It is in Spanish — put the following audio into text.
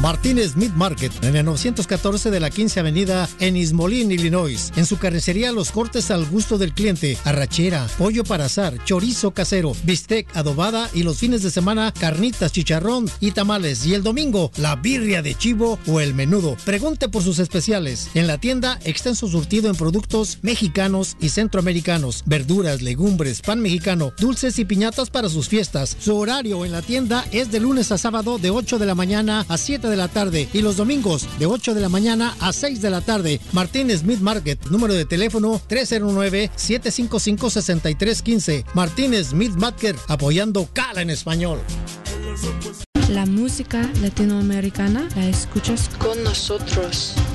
Martínez Meat Market, en el 914 de la 15 Avenida en East Moline, Illinois. En su carnicería, los cortes al gusto del cliente: arrachera, pollo para asar, chorizo casero, bistec, adobada, y los fines de semana, carnitas, chicharrón y tamales. Y el domingo, la birria de chivo o el menudo. Pregunte por sus especiales. En la tienda, extenso surtido en productos mexicanos y centroamericanos, verduras, legumbres, pan mexicano, dulces y piñatas para sus fiestas. Su horario en la tienda es de lunes a sábado de 8 de la mañana a 7 de la tarde y los domingos de 8 de la mañana a 6 de la tarde. Martínez Meat Market, número de teléfono 309-755-6315. Martínez Meat Market, apoyando Cala en español. La música latinoamericana la escuchas con nosotros.